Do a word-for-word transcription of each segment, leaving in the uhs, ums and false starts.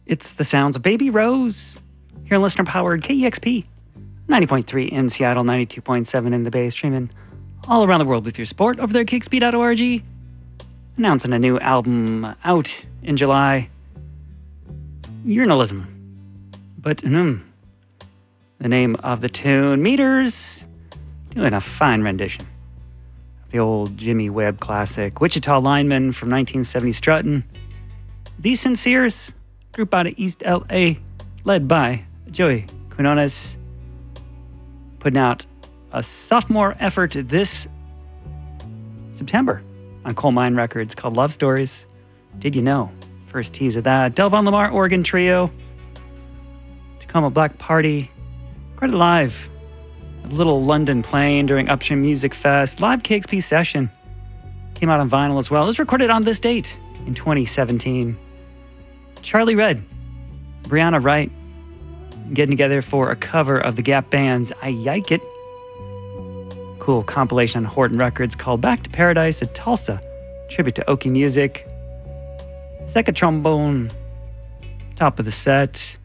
It's the sounds of Baby Rose here on listener-powered K E X P, ninety point three in Seattle, ninety-two point seven in the Bay, streaming all around the world with your support over there at K X P dot org. Announcing a new album out in July, Urinalism. But mm, the name of the tune, Meters, doing a fine rendition of the old Jimmy Webb classic, Wichita Lineman from nineteen seventy, strutting. The Sinceres, group out of East L A, led by Joey Quinones, putting out a sophomore effort this September on Coal Mine Records called Love Stories. Did you know? First tease of that. Delvon Lamar Organ Trio, Tacoma Black Party, recorded live at Little London Plain during Upstream Music Fest. Live K X P session. Came out on vinyl as well. It was recorded on this date in twenty seventeen. Charlie Redd, Brianna Wright, getting together for a cover of the Gap Band's I Yike It. Cool compilation on Horton Records called Back to Paradise, a Tulsa tribute to Okie music. Second trombone, top of the set.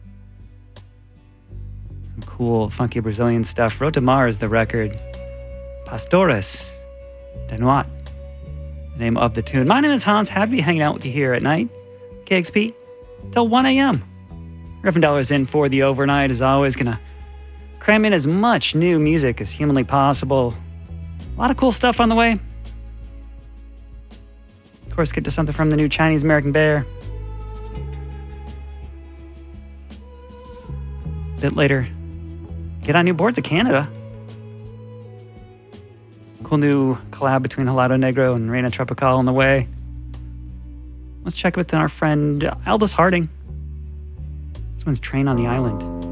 Some cool, funky Brazilian stuff. Rotamar is the record. Pastores de Noite, the name of the tune. My name is Hans. Happy to be hanging out with you here at night. K X P till one a.m. Reverend Dollar's in for the overnight. As always, gonna cram in as much new music as humanly possible. A lot of cool stuff on the way. Of course, get to something from the new Chinese American Bear. A bit later, get on new boards of Canada. Cool new collab between Helado Negro and Reina Tropical on the way. Let's check with our friend Aldous Harding. This one's Train on the Island.